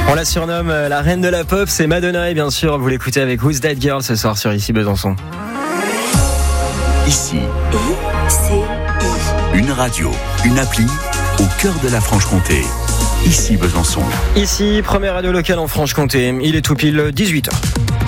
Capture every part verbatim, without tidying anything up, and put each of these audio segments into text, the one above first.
On la surnomme la reine de la pop, c'est Madonna et bien sûr vous l'écoutez avec Who's That Girl ce soir sur Ici Besançon. Ici, une radio, une appli au cœur de la Franche-Comté. Ici Besançon. Ici, première radio locale en Franche-Comté, il est tout pile dix-huit heures.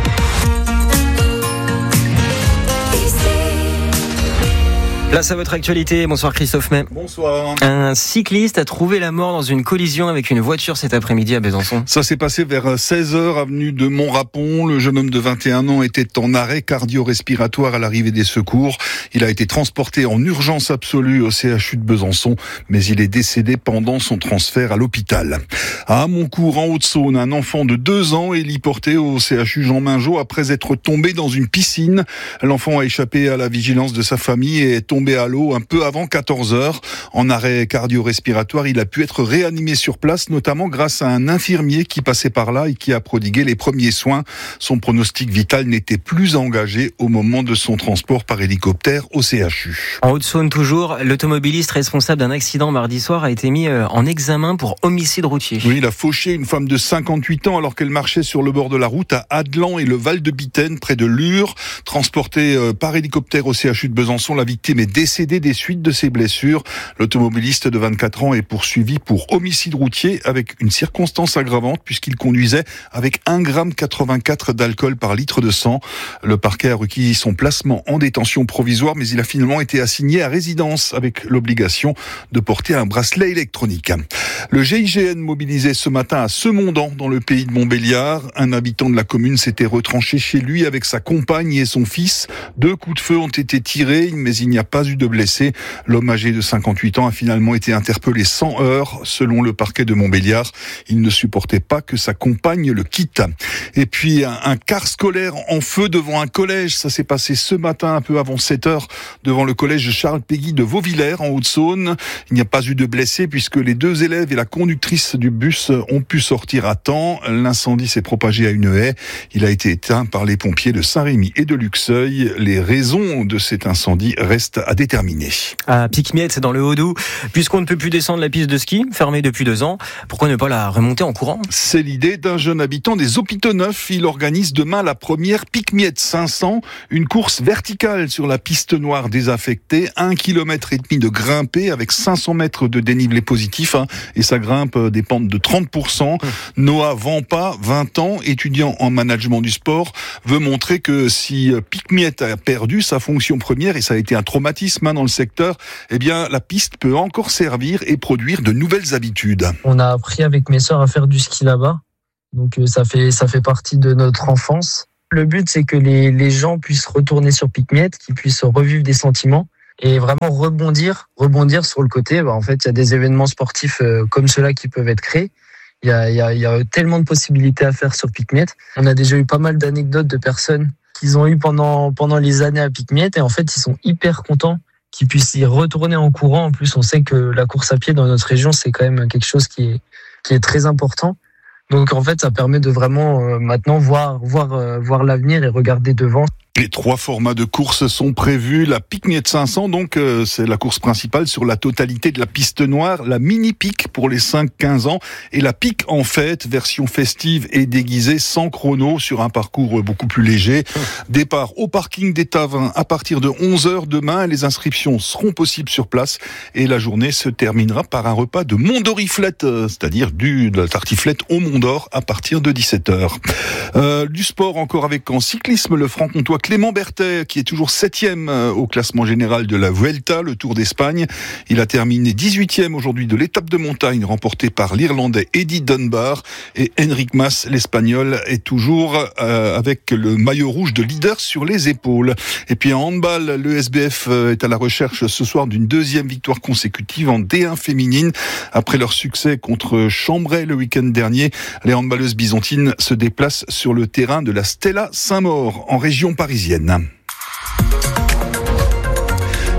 Place à votre actualité. Bonsoir Christophe May. Bonsoir. Un cycliste a trouvé la mort dans une collision avec une voiture cet après-midi à Besançon. Ça s'est passé vers seize heures, avenue de Montrapon. Le jeune homme de vingt et un ans était en arrêt cardio-respiratoire à l'arrivée des secours. Il a été transporté en urgence absolue au C H U de Besançon, mais il est décédé pendant son transfert à l'hôpital. À Amoncourt, en Haute-Saône, un enfant de deux ans est héliporté au C H U Jean Mingeot après être tombé dans une piscine. L'enfant a échappé à la vigilance de sa famille et est tombé à l'eau un peu avant quatorze heures. En arrêt cardio-respiratoire, il a pu être réanimé sur place, notamment grâce à un infirmier qui passait par là et qui a prodigué les premiers soins. Son pronostic vital n'était plus engagé au moment de son transport par hélicoptère au C H U. En Haute-Saône toujours, l'automobiliste responsable d'un accident mardi soir a été mis en examen pour homicide routier. Oui, il a fauché une femme de cinquante-huit ans alors qu'elle marchait sur le bord de la route à Adelan et le Val de Bitaine, près de Lure. Transportée par hélicoptère au C H U de Besançon, la victime est décédé des suites de ses blessures. L'automobiliste de vingt-quatre ans est poursuivi pour homicide routier avec une circonstance aggravante puisqu'il conduisait avec un virgule quatre-vingt-quatre grammes d'alcool par litre de sang. Le parquet a requis son placement en détention provisoire, mais il a finalement été assigné à résidence avec l'obligation de porter un bracelet électronique. Le G I G N mobilisé ce matin à Semondan, dans le pays de Montbéliard. Un habitant de la commune s'était retranché chez lui avec sa compagne et son fils. Deux coups de feu ont été tirés, mais il n'y a pas eu de blessés. L'homme âgé de cinquante-huit ans a finalement été interpellé sans heurts. Selon le parquet de Montbéliard, il ne supportait pas que sa compagne le quitte. Et puis, un, un car scolaire en feu devant un collège. Ça s'est passé ce matin, un peu avant sept heures, devant le collège Charles Péguy de Vauvillers, en Haute-Saône. Il n'y a pas eu de blessés puisque les deux élèves et la conductrice du bus ont pu sortir à temps. L'incendie s'est propagé à une haie. Il a été éteint par les pompiers de Saint-Rémy et de Luxeuil. Les raisons de cet incendie restent à déterminer. À Picmiette, dans le Haut-Doubs, puisqu'on ne peut plus descendre la piste de ski, fermée depuis deux ans, pourquoi ne pas la remonter en courant ? C'est l'idée d'un jeune habitant des Hôpitaux Neufs. Il organise demain la première Picmiette cinq cents, une course verticale sur la piste noire désaffectée, un kilomètre et demi de grimpée avec cinq cents mètres de dénivelé positif, hein, et ça grimpe des pentes de trente pour cent. Mmh. Noah Vampa, vingt ans, étudiant en management du sport, veut montrer que si Picmiette a perdu sa fonction première, et ça a été un traumatisme hein, dans le secteur, eh bien la piste peut encore servir et produire de nouvelles habitudes. On a appris avec mes sœurs à faire du ski là-bas, donc ça fait ça fait partie de notre enfance. Le but c'est que les les gens puissent retourner sur Picmiette, qu'ils puissent revivre des sentiments et vraiment rebondir, rebondir sur le côté. Bah en fait, il y a des événements sportifs euh, comme ceux-là qui peuvent être créés. Il y a il y a il y a tellement de possibilités à faire sur Picmiette. On a déjà eu pas mal d'anecdotes de personnes qu'ils ont eu pendant pendant les années à Picmiette et en fait, ils sont hyper contents qu'ils puissent y retourner en courant. En plus, on sait que la course à pied dans notre région, c'est quand même quelque chose qui est, qui est très important. Donc, en fait, ça permet de vraiment euh, maintenant voir, voir, euh, voir l'avenir et regarder devant. Les trois formats de course sont prévus. La Picmiette cinq cents, donc, euh, c'est la course principale sur la totalité de la piste noire. La mini-pic pour les cinq quinze ans. Et la pic en fête, version festive et déguisée, sans chrono, sur un parcours beaucoup plus léger. Départ au parking des Tavins à partir de onze heures demain. Les inscriptions seront possibles sur place. Et la journée se terminera par un repas de Mondoriflette, euh, c'est-à-dire du, de la tartiflette au Mont d'Or à partir de dix-sept heures. Euh, du sport encore avec en cyclisme, le franc-comtois Clément Berthet, qui est toujours septième au classement général de la Vuelta, le Tour d'Espagne. Il a terminé dix-huitième aujourd'hui de l'étape de montagne remportée par l'Irlandais Eddie Dunbar. Et Enric Mas, l'Espagnol, est toujours euh, avec le maillot rouge de leader sur les épaules. Et puis en handball, le S B F est à la recherche ce soir d'une deuxième victoire consécutive en D un féminine. Après leur succès contre Chambray le week-end dernier, les handballeuses byzantines se déplacent sur le terrain de la Stella Saint-Maur, en région parisienne.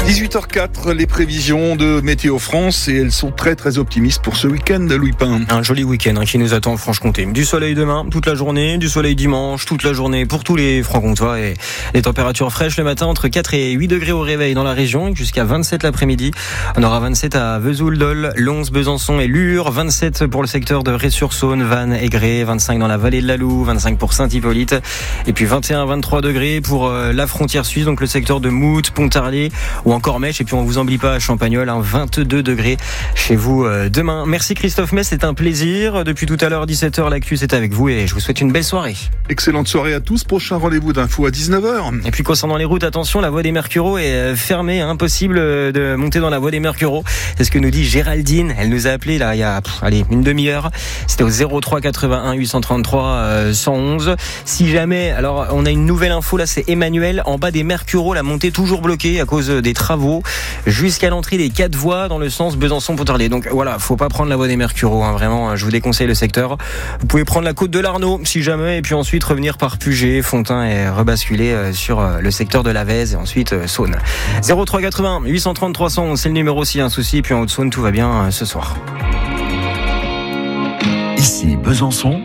dix-huit heures quatre, les prévisions de Météo France et elles sont très très optimistes pour ce week-end, Louis Pain. Un joli week-end hein, qui nous attend en Franche-Comté. Du soleil demain, toute la journée, du soleil dimanche, toute la journée pour tous les Francs-Comtois et les températures fraîches le matin entre quatre et huit degrés au réveil dans la région et jusqu'à vingt-sept l'après-midi. On aura vingt-sept à Vesoul, Dole, Lons, Besançon et Lure, vingt-sept pour le secteur de Ré-sur-Saône, Vannes, Aigré, vingt-cinq dans la vallée de la Loue, vingt-cinq pour Saint-Hippolyte et puis vingt et un à vingt-trois degrés pour la frontière suisse, donc le secteur de Mout, Pontarlier ou encore Mèche. Et puis on vous oublie pas à Champagnole, hein, vingt-deux degrés chez vous euh, demain. Merci Christophe Metz, c'est un plaisir. Depuis tout à l'heure, dix-sept heures, l'actu c'est avec vous et je vous souhaite une belle soirée. Excellente soirée à tous. Prochain rendez-vous d'info à dix-neuf heures. Et puis concernant les routes, attention, la voie des Mercureaux est fermée, impossible de monter dans la voie des Mercureaux. C'est ce que nous dit Géraldine. Elle nous a appelé là il y a pff, allez une demi-heure. C'était au zéro trois quatre-vingt-un huit cent trente-trois cent onze. Si jamais, alors on a une nouvelle info là, c'est Emmanuel en bas des Mercureaux, la montée toujours bloquée à cause des travaux jusqu'à l'entrée des quatre voies dans le sens Besançon-Pontarlier. Donc voilà, faut pas prendre la voie des Mercureaux, hein, vraiment, je vous déconseille le secteur. Vous pouvez prendre la côte de l'Arnaud si jamais, et puis ensuite revenir par Puget, Fontaine et rebasculer sur le secteur de la Vèze et ensuite Saône. zéro trois quatre-vingts huit cent trente-trois cent onze, c'est le numéro s'il y a un souci, et puis en Haute-Saône tout va bien ce soir. Ici Besançon.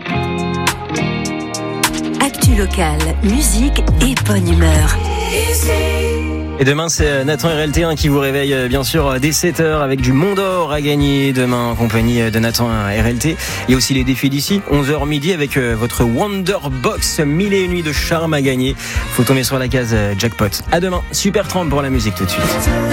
Actu locale, musique et bonne humeur. Et demain, c'est Nathan R L T hein, qui vous réveille bien sûr dès sept heures avec du Mont d'Or à gagner demain en compagnie de Nathan R L T. Il y a aussi les défis d'ici, onze heures midi avec votre Wonderbox, mille et une nuits de charme à gagner. Faut tomber sur la case jackpot. À demain, Super trente pour la musique tout de suite.